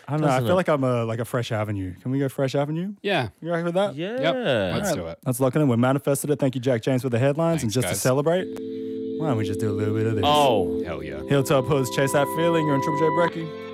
I don't know. I feel like I'm like a Fresh Avenue. Can we go Fresh Avenue? Yeah. You ready with that? Yeah. Yep. Let's do it. Let's lock it in. We manifested it. Thank you, Jack James, with the headlines. Thanks, and just guys. to celebrate, why don't we just do a little bit of this? Oh. Hell yeah. Hilltop Hoods, chase that feeling. You're on Triple J Brecky.